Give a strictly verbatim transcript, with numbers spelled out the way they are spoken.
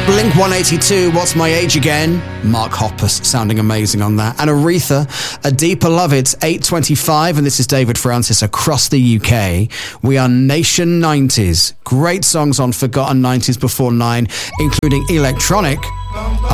Blink one eighty-two, What's My Age Again? Mark Hoppus sounding amazing on that. And Aretha, A Deeper Love. It's eight twenty-five, and this is David Francis across the U K. We are Nation nineties. Great songs on Forgotten nineties Before Nine, including Electronic.